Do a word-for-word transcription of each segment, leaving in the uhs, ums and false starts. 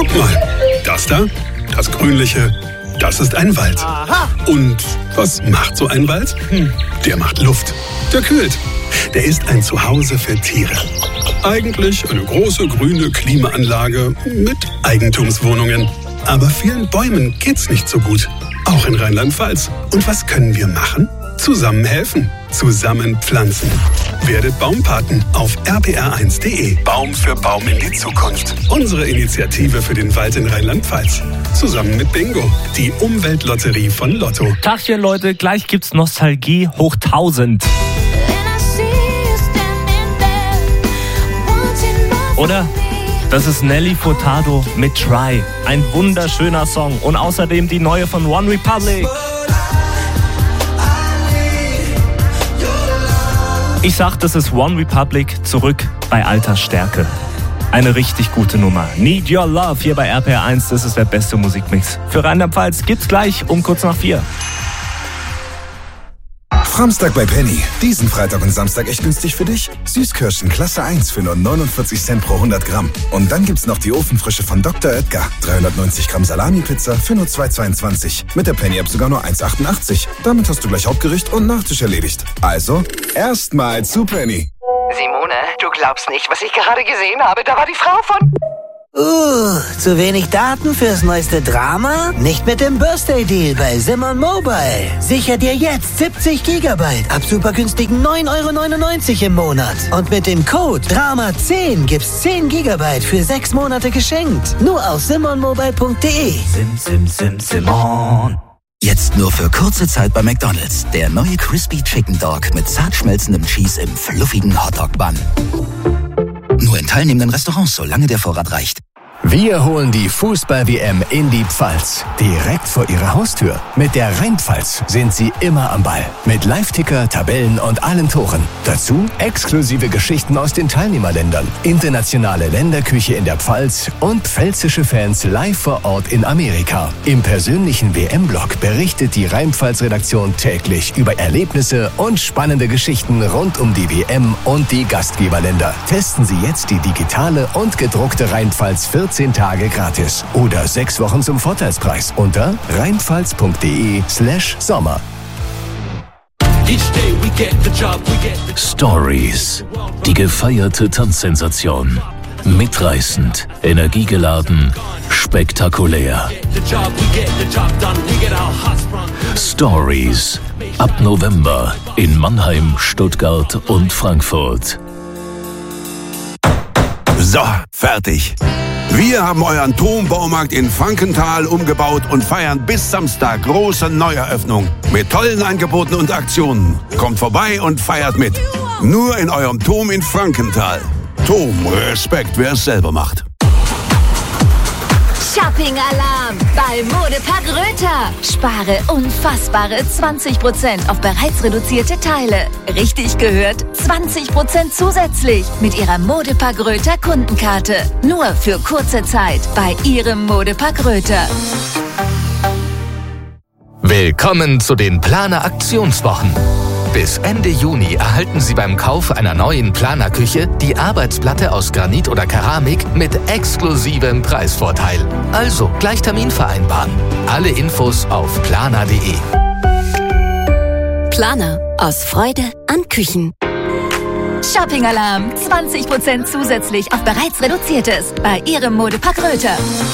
Guckt mal, das da, das Grünliche, das ist ein Wald. Aha. Und was macht so ein Wald? Hm, der macht Luft. Der kühlt. Der ist ein Zuhause für Tiere. Eigentlich eine große grüne Klimaanlage mit Eigentumswohnungen. Aber vielen Bäumen geht's nicht so gut. Auch in Rheinland-Pfalz. Und was können wir machen? Zusammen helfen. Zusammen pflanzen. Werdet Baumpaten auf r p r eins punkt d e. Baum für Baum in die Zukunft. Unsere Initiative für den Wald in Rheinland-Pfalz. Zusammen mit Bingo, die Umweltlotterie von Lotto. Tagchen, Leute, gleich gibt's Nostalgie hoch tausend. Oder? Das ist Nelly Furtado mit Try. Ein wunderschöner Song. Und außerdem die neue von One Republic. Ich sag, das ist One Republic zurück bei alter Stärke. Eine richtig gute Nummer. Need Your Love hier bei R P R eins. Das ist der beste Musikmix. Für Rheinland-Pfalz gibt's gleich um kurz nach vier. Samstag bei Penny. Diesen Freitag und Samstag echt günstig für dich. Süßkirschen Klasse eins für nur neunundvierzig Cent pro hundert Gramm. Und dann gibt's noch die Ofenfrische von Doktor Oetker. dreihundertneunzig Gramm Salami-Pizza für nur zwei Euro zweiundzwanzig. Mit der Penny-App sogar nur eins Euro achtundachtzig. Damit hast du gleich Hauptgericht und Nachtisch erledigt. Also, erstmal zu Penny. Simone, du glaubst nicht, was ich gerade gesehen habe. Da war die Frau von... Uh, zu wenig Daten fürs neueste Drama? Nicht mit dem Birthday Deal bei Simon Mobile. Sicher dir jetzt siebzig Gigabyte ab super günstigen neun Euro neunundneunzig im Monat. Und mit dem Code Drama zehn gibt's zehn Gigabyte für sechs Monate geschenkt. Nur auf simon mobile punkt d e. Sim, sim, sim, Simon. Jetzt nur für kurze Zeit bei McDonald's. Der neue Crispy Chicken Dog mit zart schmelzendem Cheese im fluffigen Hotdog-Bun. Nur in teilnehmenden Restaurants, solange der Vorrat reicht. Wir holen die Fußball-W M in die Pfalz. Direkt vor Ihrer Haustür. Mit der Rheinpfalz sind Sie immer am Ball. Mit Live-Ticker, Tabellen und allen Toren. Dazu exklusive Geschichten aus den Teilnehmerländern. Internationale Länderküche in der Pfalz und pfälzische Fans live vor Ort in Amerika. Im persönlichen W M-Blog berichtet die Rheinpfalz-Redaktion täglich über Erlebnisse und spannende Geschichten rund um die W M und die Gastgeberländer. Testen Sie jetzt die digitale und gedruckte Rheinpfalz vierzehn Tage gratis oder sechs Wochen zum Vorteilspreis unter rheinpfalz punkt d e slash sommer. Stories. Die gefeierte Tanzsensation. Mitreißend, energiegeladen, spektakulär. Stories. Ab November in Mannheim, Stuttgart und Frankfurt. So, fertig. Wir haben euren Turmbaumarkt in Frankenthal umgebaut und feiern bis Samstag große Neueröffnung mit tollen Angeboten und Aktionen. Kommt vorbei und feiert mit. Nur in eurem Turm in Frankenthal. Turm, Respekt, wer es selber macht. Shopping-Alarm bei Modepark Röther. Spare unfassbare zwanzig Prozent auf bereits reduzierte Teile. Richtig gehört, zwanzig Prozent zusätzlich mit Ihrer Modepark Röther Kundenkarte. Nur für kurze Zeit bei Ihrem Modepark Röther. Willkommen zu den Planer Aktionswochen. Bis Ende Juni erhalten Sie beim Kauf einer neuen Planerküche die Arbeitsplatte aus Granit oder Keramik mit exklusivem Preisvorteil. Also gleich Termin vereinbaren. Alle Infos auf planer punkt d e. Planer. Aus Freude an Küchen. Shopping-Alarm. zwanzig Prozent zusätzlich auf bereits Reduziertes bei Ihrem Modepark Röther.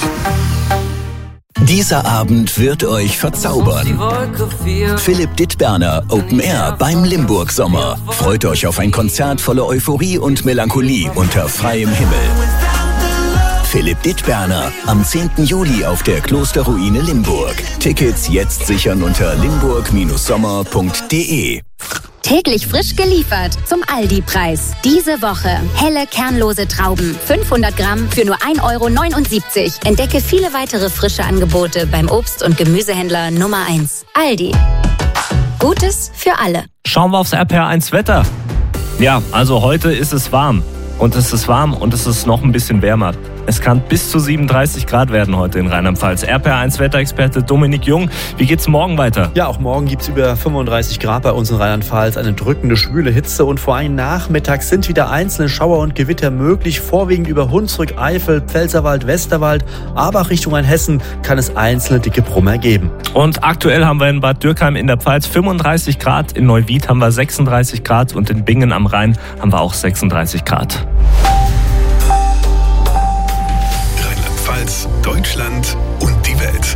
Dieser Abend wird euch verzaubern. Philipp Dittberner Open Air beim Limburg Sommer. Freut euch auf ein Konzert voller Euphorie und Melancholie unter freiem Himmel. Philipp Dittberner am zehnten Juli auf der Klosterruine Limburg. Tickets jetzt sichern unter limburg sommer punkt d e. Täglich frisch geliefert zum Aldi-Preis. Diese Woche helle, kernlose Trauben. fünfhundert Gramm für nur ein Euro neunundsiebzig. Entdecke viele weitere frische Angebote beim Obst- und Gemüsehändler Nummer eins. Aldi. Gutes für alle. Schauen wir aufs R P R eins Wetter. Ja, also heute ist es warm. Und es ist warm und es ist noch ein bisschen wärmer. Es kann bis zu siebenunddreißig Grad werden heute in Rheinland-Pfalz. R P R eins Wetterexperte Dominik Jung, wie geht's morgen weiter? Ja, auch morgen gibt es über fünfunddreißig Grad bei uns in Rheinland-Pfalz. Eine drückende, schwüle Hitze und vor allem nachmittags sind wieder einzelne Schauer und Gewitter möglich. Vorwiegend über Hunsrück, Eifel, Pfälzerwald, Westerwald, aber auch Richtung Rheinhessen kann es einzelne dicke Brummer geben. Und aktuell haben wir in Bad Dürkheim in der Pfalz fünfunddreißig Grad, in Neuwied haben wir sechsunddreißig Grad und in Bingen am Rhein haben wir auch sechsunddreißig Grad. Rheinland-Pfalz, Deutschland und die Welt.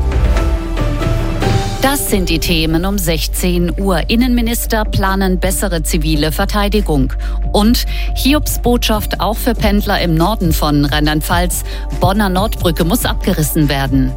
Das sind die Themen um sechzehn Uhr. Innenminister planen bessere zivile Verteidigung. Und Hiobsbotschaft auch für Pendler im Norden von Rheinland-Pfalz. Bonner Nordbrücke muss abgerissen werden.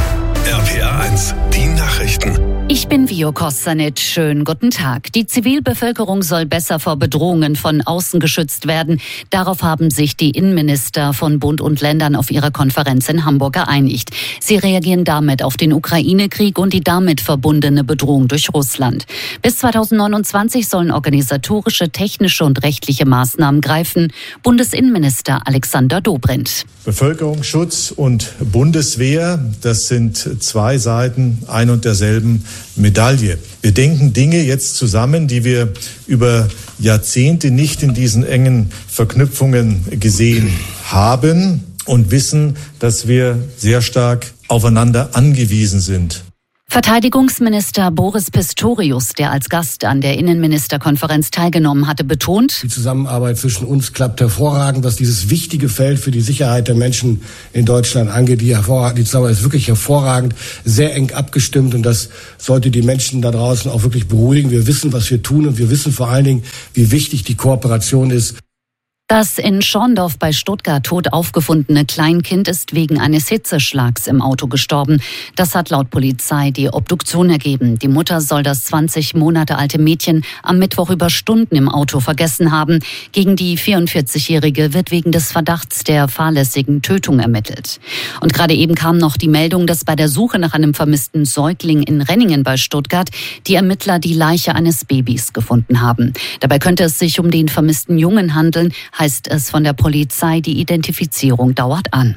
R P R eins, die Nachrichten. Ich bin Vio Kostanic. Schönen guten Tag. Die Zivilbevölkerung soll besser vor Bedrohungen von außen geschützt werden. Darauf haben sich die Innenminister von Bund und Ländern auf ihrer Konferenz in Hamburg geeinigt. Sie reagieren damit auf den Ukraine-Krieg und die damit verbundene Bedrohung durch Russland. Bis zweitausendneunundzwanzig sollen organisatorische, technische und rechtliche Maßnahmen greifen. Bundesinnenminister Alexander Dobrindt. Bevölkerungsschutz und Bundeswehr, das sind zwei Seiten ein und derselben Medaille. Wir denken Dinge jetzt zusammen, die wir über Jahrzehnte nicht in diesen engen Verknüpfungen gesehen haben und wissen, dass wir sehr stark aufeinander angewiesen sind. Verteidigungsminister Boris Pistorius, der als Gast an der Innenministerkonferenz teilgenommen hatte, betont: Die Zusammenarbeit zwischen uns klappt hervorragend, was dieses wichtige Feld für die Sicherheit der Menschen in Deutschland angeht. Die, die Zusammenarbeit ist wirklich hervorragend, sehr eng abgestimmt und das sollte die Menschen da draußen auch wirklich beruhigen. Wir wissen, was wir tun und wir wissen vor allen Dingen, wie wichtig die Kooperation ist. Das in Schorndorf bei Stuttgart tot aufgefundene Kleinkind ist wegen eines Hitzeschlags im Auto gestorben. Das hat laut Polizei die Obduktion ergeben. Die Mutter soll das zwanzig Monate alte Mädchen am Mittwoch über Stunden im Auto vergessen haben. Gegen die vierundvierzigjährige wird wegen des Verdachts der fahrlässigen Tötung ermittelt. Und gerade eben kam noch die Meldung, dass bei der Suche nach einem vermissten Säugling in Renningen bei Stuttgart die Ermittler die Leiche eines Babys gefunden haben. Dabei könnte es sich um den vermissten Jungen handeln, heißt es von der Polizei, die Identifizierung dauert an.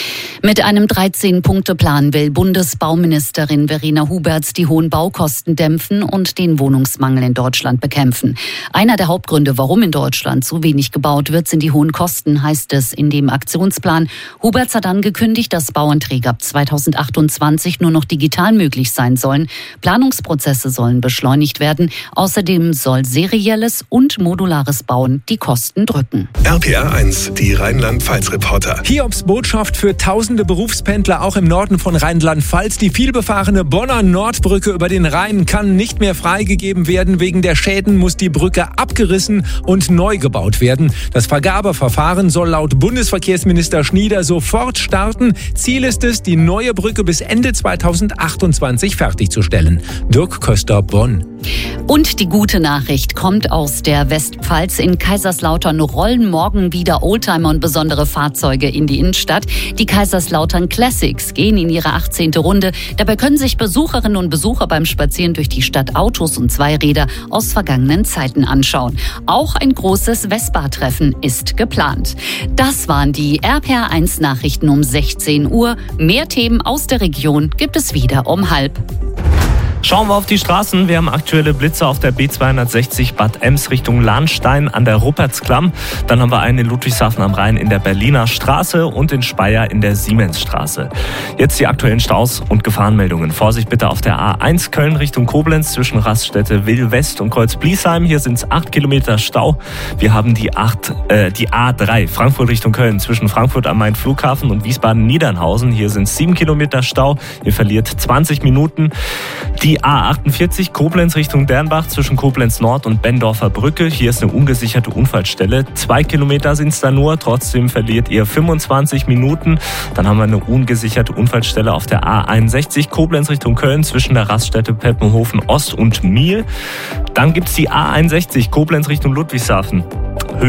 Mit einem dreizehn-Punkte-Plan will Bundesbauministerin Verena Huberts die hohen Baukosten dämpfen und den Wohnungsmangel in Deutschland bekämpfen. Einer der Hauptgründe, warum in Deutschland so wenig gebaut wird, sind die hohen Kosten, heißt es in dem Aktionsplan. Huberts hat angekündigt, dass Bauanträge ab zweitausendachtundzwanzig nur noch digital möglich sein sollen. Planungsprozesse sollen beschleunigt werden. Außerdem soll serielles und modulares Bauen die Kosten drücken. R P R eins, die Rheinland-Pfalz-Reporter. Hiobsbotschaft für tausende Berufspendler auch im Norden von Rheinland-Pfalz. Die vielbefahrene Bonner Nordbrücke über den Rhein kann nicht mehr freigegeben werden. Wegen der Schäden muss die Brücke abgerissen und neu gebaut werden. Das Vergabeverfahren soll laut Bundesverkehrsminister Schnieder sofort starten. Ziel ist es, die neue Brücke bis Ende zweitausendachtundzwanzig fertigzustellen. Dirk Köster, Bonn. Und die gute Nachricht kommt aus der Westpfalz. In Kaiserslautern rollen morgen wieder Oldtimer und besondere Fahrzeuge in die Innenstadt. Die Kaiserslautern Classics gehen in ihre achtzehnte Runde. Dabei können sich Besucherinnen und Besucher beim Spazieren durch die Stadt Autos und Zweiräder aus vergangenen Zeiten anschauen. Auch ein großes Vespa-Treffen ist geplant. Das waren die R P R eins Nachrichten um sechzehn Uhr. Mehr Themen aus der Region gibt es wieder um halb. Schauen wir auf die Straßen. Wir haben aktuelle Blitze auf der B zweihundertsechzig Bad Ems Richtung Lahnstein an der Ruppertsklamm. Dann haben wir einen in Ludwigshafen am Rhein in der Berliner Straße und in Speyer in der Siemensstraße. Jetzt die aktuellen Staus und Gefahrenmeldungen. Vorsicht bitte auf der A eins Köln Richtung Koblenz zwischen Raststätte Will-West und Kreuz-Bliesheim. Hier sind es acht Kilometer Stau. Wir haben die, acht, äh, die A drei Frankfurt Richtung Köln zwischen Frankfurt am Main Flughafen und Wiesbaden-Niedernhausen. Hier sind sieben Kilometer Stau. Ihr verliert zwanzig Minuten. Die Die A achtundvierzig Koblenz Richtung Dernbach zwischen Koblenz Nord und Bendorfer Brücke. Hier ist eine ungesicherte Unfallstelle. Zwei Kilometer sind es da nur. Trotzdem verliert ihr fünfundzwanzig Minuten. Dann haben wir eine ungesicherte Unfallstelle auf der A einundsechzig Koblenz Richtung Köln zwischen der Raststätte Peppenhofen Ost und Miel. Dann gibt es die A einundsechzig Koblenz Richtung Ludwigshafen. Höhe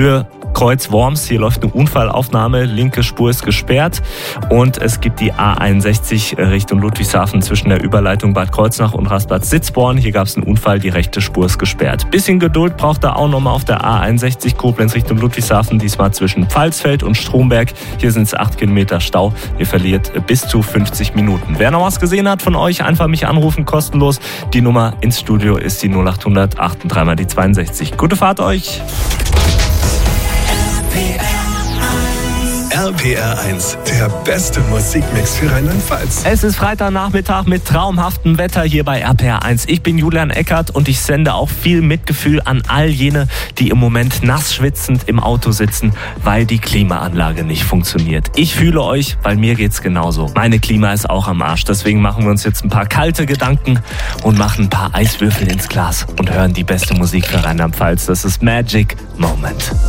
Kreuz Worms. Hier läuft eine Unfallaufnahme, linke Spur ist gesperrt. Und es gibt die A einundsechzig Richtung Ludwigshafen zwischen der Überleitung Bad Kreuznach und Rastplatz Sitzborn. Hier gab es einen Unfall, die rechte Spur ist gesperrt. Bisschen Geduld braucht er auch nochmal auf der A einundsechzig Koblenz Richtung Ludwigshafen, diesmal zwischen Pfalzfeld und Stromberg. Hier sind es acht Kilometer Stau. Ihr verliert bis zu fünfzig Minuten. Wer noch was gesehen hat von euch, einfach mich anrufen, kostenlos. Die Nummer ins Studio ist die null acht hundert achtunddreißig mal die zweiundsechzig. Gute Fahrt euch! R P R eins, der beste Musikmix für Rheinland-Pfalz. Es ist Freitagnachmittag mit traumhaftem Wetter hier bei R P R eins. Ich bin Julian Eckert und ich sende auch viel Mitgefühl an all jene, die im Moment nass schwitzend im Auto sitzen, weil die Klimaanlage nicht funktioniert. Ich fühle euch, weil mir geht's genauso. Meine Klima ist auch am Arsch, deswegen machen wir uns jetzt ein paar kalte Gedanken und machen ein paar Eiswürfel ins Glas und hören die beste Musik für Rheinland-Pfalz. Das ist Magic Moment.